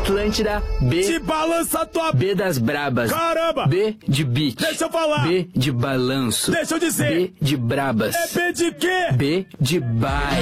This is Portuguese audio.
Atlântida, B. Te balança tua... B das brabas. Caramba! B de beat. Deixa eu falar. B de balanço. Deixa eu dizer. B de brabas. É B de quê? B de baile.